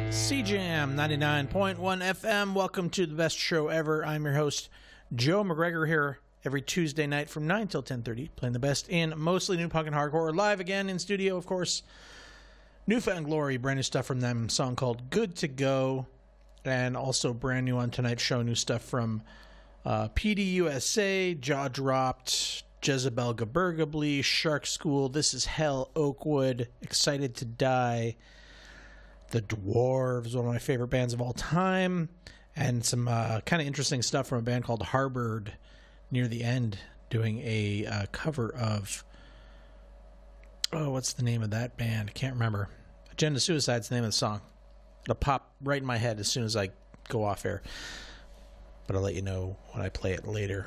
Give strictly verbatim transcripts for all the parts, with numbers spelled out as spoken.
C Jam ninety-nine point one F M. Welcome to the best show ever. I'm your host, Joe McGregor, here every Tuesday night from nine till ten thirty, playing the best in mostly new punk and hardcore. Live again in studio, of course. Newfound Glory, brand new stuff from them, a song called Good to Go. And also brand new on tonight's show, new stuff from uh, P D U S A, Jaw Dropped, Jezebel Gabergably, Shark School, This Is Hell, Oakwood, Excited to Die, The Dwarves, one of my favorite bands of all time, and some uh, kind of interesting stuff from a band called Harbored near the end, doing a uh, cover of, oh, what's the name of that band? I can't remember. Agenda Suicide's the name of the song. It'll pop right in my head as soon as I go off air, but I'll let you know when I play it later.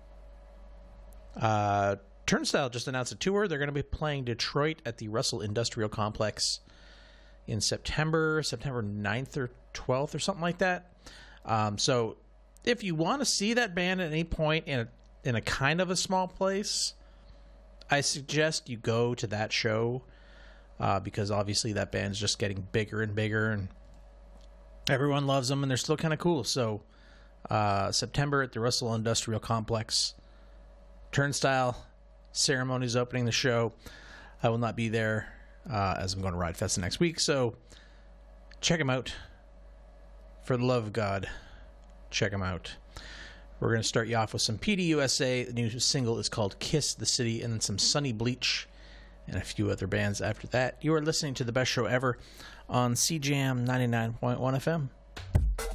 Uh, Turnstile just announced a tour. They're going to be playing Detroit at the Russell Industrial Complex in September, September ninth or twelfth or something like that. Um, so if you want to see that band at any point in a, in a kind of a small place, I suggest you go to that show uh, because obviously that band's just getting bigger and bigger and everyone loves them and they're still kind of cool. So uh, September at the Russell Industrial Complex. Turnstile Ceremony's opening the show. I will not be there uh, as I'm going to Ride Fest the next week. So check them out. For the love of God, check them out. We're going to start you off with some P D U S A. The new single is called Kiss the City, and then some Sunny Bleach and a few other bands after that. You are listening to the best show ever on C Jam ninety-nine point one F M.